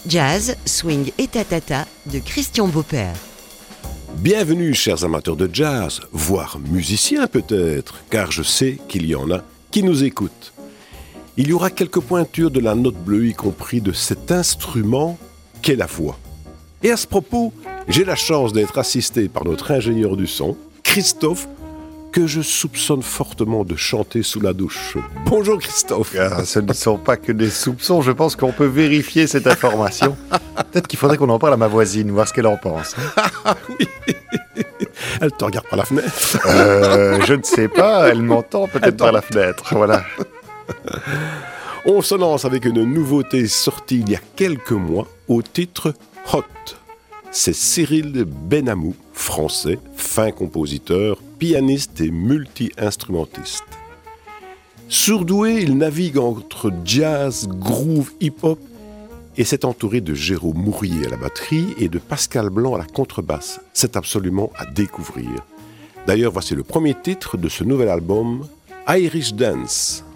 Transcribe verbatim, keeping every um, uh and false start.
Jazz, swing et tatata de Christian Beaupère. Bienvenue chers amateurs de jazz, voire musiciens peut-être, car je sais qu'il y en a qui nous écoutent. Il y aura quelques pointures de la note bleue, y compris de cet instrument qu'est la voix. Et à ce propos, j'ai la chance d'être assisté par notre ingénieur du son, Christophe, que je soupçonne fortement de chanter sous la douche. Bonjour Christophe. Ah, ce ne sont pas que des soupçons, je pense qu'on peut vérifier cette information. Peut-être qu'il faudrait qu'on en parle à ma voisine, voir ce qu'elle en pense. Ah oui. Elle te regarde par la fenêtre. Euh, je ne sais pas, elle m'entend peut-être elle par la fenêtre, voilà. On se lance avec une nouveauté sortie il y a quelques mois au titre Hot. C'est Cyril Benamou, français, fin compositeur, pianiste et multi-instrumentiste. Surdoué, il navigue entre jazz, groove, hip-hop et s'est entouré de Jérôme Mourier à la batterie et de Pascal Blanc à la contrebasse. C'est absolument à découvrir. D'ailleurs, voici le premier titre de ce nouvel album, Irish Dance.